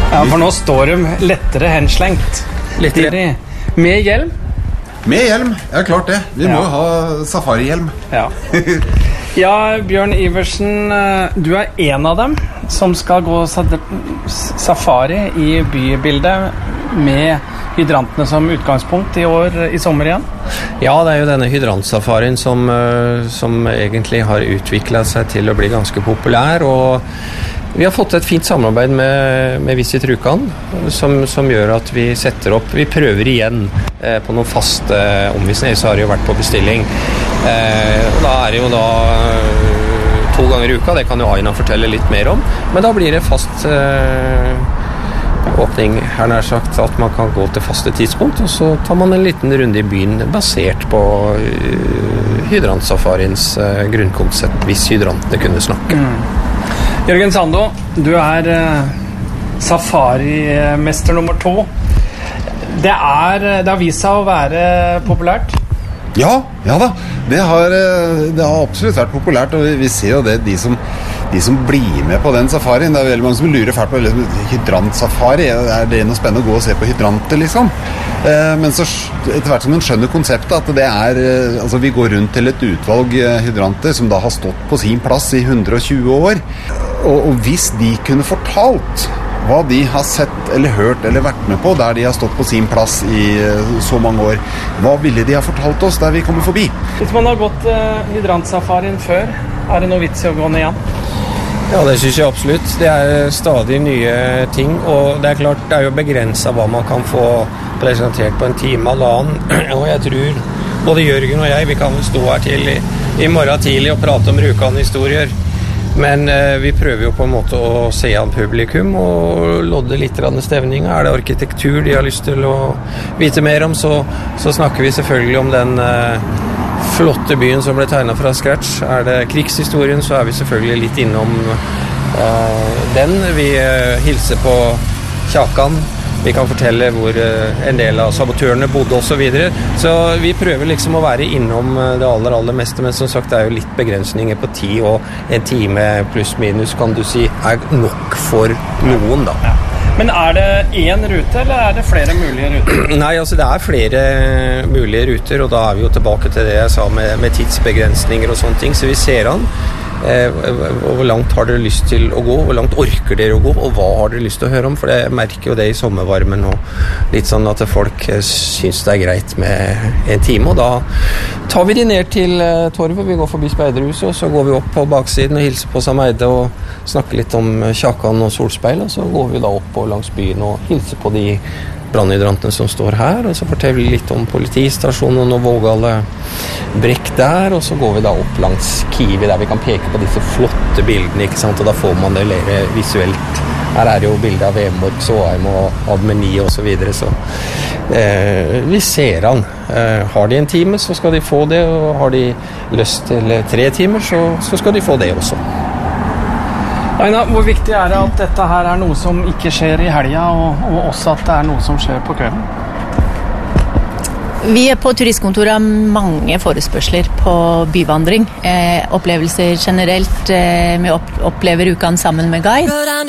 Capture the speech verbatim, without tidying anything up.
Ja, for nå står de lettere henslengt. Lettere. Med hjelm? Med hjelm, ja klart det. Vi må jo Ja. ha safarihjelm. Ja. Ja, Bjørn Iversen, du er en av dem som skal gå safari i bybildet med hydrantene som utgangspunkt i år, i sommer igjen. Ja, det er jo denne hydrantsafarien som, eh, som egentlig har utviklet seg til å bli ganske populær, og vi har fått et fint samarbeid med, med Visit Rjukan, som, som gjør at vi setter opp, vi prøver igjen eh, på noen faste eh, omvisninger, så har det jo vært på bestilling. Eh, og da er det jo da eh, to ganger i uka, det kan jo Aina fortelle litt mer om, men da blir det fast eh, åpning, her nær sagt, at man kan gå til faste tidspunkt, og så tar man en liten runde i byen basert på uh, hydransafariens uh, grunnkonsept, hvis hydrantene kunne snakke. Mm. Jørgen Sando, du er uh, safarimester nummer to. Det, er, det har vist seg å være populært. Ja, ja da. Det har, det har absolutt vært populært, og vi, vi ser jo det, de som, de som blir med på den safarien. Det er veldig mange som lurer fælt på liksom, hydransafari. Er det noe spennende å gå og se på hydranter, liksom? Eh, men så etter hvert som man skjønner konseptet, at det er, altså vi går rundt til et utvalg hydranter som da har stått på sin plass i hundre og tjue år. Og, og hvis de kunne fortalt hva de har sett eller hørt eller vært med på der de har stått på sin plass i så mange år, hva ville de ha fortalt oss der vi kommer forbi? Hvis man har gått uh, hydrantsafarien før, er det noe vits i å gå ned igjen? Ja, det synes jeg absolutt. Det er stadig nye ting, og det er klart, det er jo begrenset hva man kan få presentert på en time eller annen, og jeg tror både Jørgen og jeg, vi kan vel stå her til i, i morgen tidlig og prate om Rjukan-historier. Men eh, vi prøver jo på en måte å se an publikum og lodde litt av stevninga. Er det arkitektur de har lyst til å vite mer om, så, så snakker vi selvfølgelig om den eh, flotte byen som ble tegnet fra scratch. Er det krigshistorien, så er vi selvfølgelig litt innom eh, den. Vi eh, hilser på Kjakan. Vi kan fortelle hvor eh, en del av sabotørene bodde og så videre. Så vi prøver liksom å være innom det aller, aller meste, men som sagt, det er jo litt begrensninger på tid, og en time pluss minus, kan du si, er nok for noen da. Ja. Men er det én rute, eller er det flere mulige ruter? Nei, altså det er flere mulige ruter, og da er vi jo tilbake til det jeg sa med, med tidsbegrensninger og sånne ting, så vi ser an. Eh, hvor langt har dere lyst til å gå, hvor langt orker dere å gå, og hva har dere lyst til å høre om, for jeg merker jo det i sommervarmen og litt sånn at folk synes det er greit med en time, og da tar vi de ned til eh, torvet, vi går forbi Speiderhuset, og så går vi opp på baksiden og hilser på Sameide og snakker litt om Kjakan og Solspeil, og så går vi da opp på langs byen og hilser på de brannhydrantene som står her, og så forteller vi litt om politistasjonen og Vågale brekk der, og så går vi da opp langs Kiwi der vi kan peke på disse flotte bildene, ikke sant, og da får man det mer visuelt. Her er det jo bilder av Vemork, Såheim og Admeni og så videre, så eh, vi ser han. Eh, har de en time, så skal de få det, og har de lyst til tre timer, så, så skal de få det også. Aina, hvor viktig er det at dette her er noe som ikke skjer i helga, og, og også at det er noe som skjer på kvelden? Vi er på turistkontoret har mange forespørsler på byvandring. Eh, opplevelser generelt, eh, vi opp, opplever Rjukan sammen med guide.